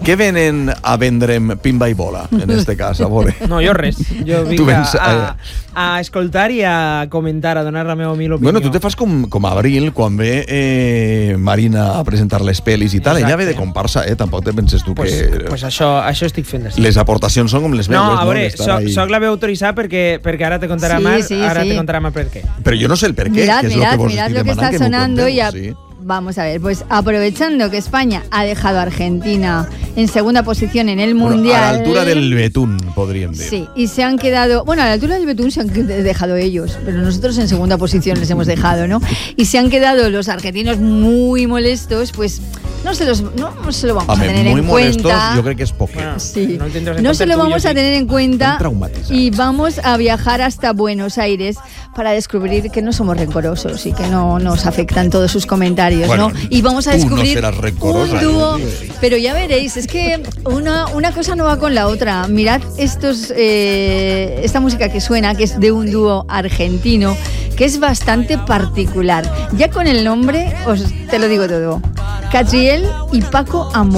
Què venen a vendre'm pimba i bola, en este cas, a veure? No, jo res. Jo vinc a escoltar i a comentar, a donar la meva humil opinió. Bueno, tu te fas com a Abril, quan ve Marina a presentar les pel·lis i tal. Exacte. Ella ve de comparsa, tampoc te penses tu que... Pues això estic fent així. Les aportacions són com les meves, no? A veure, soc la veu autoritzada perquè ara te contarà Mar, te contarà Mar per què. Però jo no sé el per què, que és el que vos estic demanant, lo que está que sonando y sí. Vamos a ver, pues aprovechando que España ha dejado a Argentina en segunda posición en el Mundial... A la altura del betún, podrían decir. Sí, y se han quedado... Bueno, a la altura del betún se han dejado ellos, pero nosotros en segunda posición les hemos dejado, ¿no? Y se han quedado los argentinos muy molestos, pues no se lo vamos a tener en molestos, cuenta. Yo creo que es poco. Bueno, sí. No se lo vamos a tener en cuenta y vamos a viajar hasta Buenos Aires para descubrir que no somos rencorosos y que no nos afectan todos sus comentarios. Bueno, ¿no? Y vamos a descubrir un dúo, pero ya veréis, es que una cosa no va con la otra. Mirad esta música que suena, que es de un dúo argentino, que es bastante particular. Ya con el nombre, te lo digo todo. Catriel y Paco Amor.